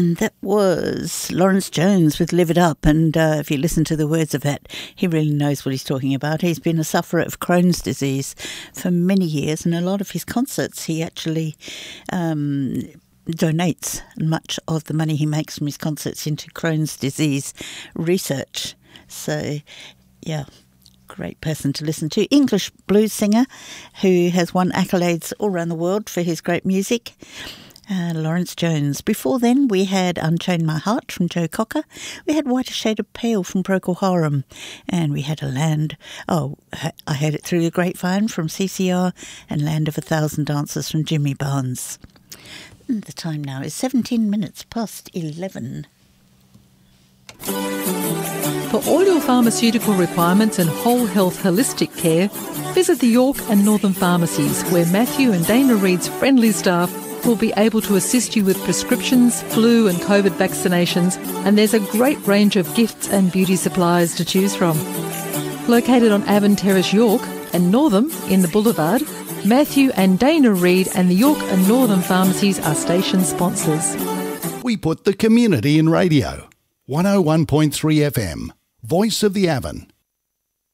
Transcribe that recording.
And that was Lawrence Jones with Live It Up. And if you listen to the words of that, he really knows what he's talking about. He's been a sufferer of Crohn's disease for many years, and a lot of his concerts he actually donates much of the money he makes from his concerts into Crohn's disease research. So, yeah, great person to listen to. English blues singer who has won accolades all around the world for his great music. Lawrence Jones. Before then, we had Unchain My Heart from Joe Cocker. We had Whiter Shade of Pale from Procol Harum. And we had I Heard It Through the Grapevine from CCR and Land of a Thousand Dances from Jimmy Barnes. And the time now is 17 minutes past 11. For all your pharmaceutical requirements and whole health holistic care, visit the York and Northern Pharmacies, where Matthew and Dana Reid's friendly staff will be able to assist you with prescriptions, flu and COVID vaccinations, and there's a great range of gifts and beauty supplies to choose from. Located on Avon Terrace, York, and Northam in the Boulevard, Matthew and Dana Reid and the York and Northern Pharmacies are station sponsors. We put the community in radio. 101.3 FM, Voice of the Avon.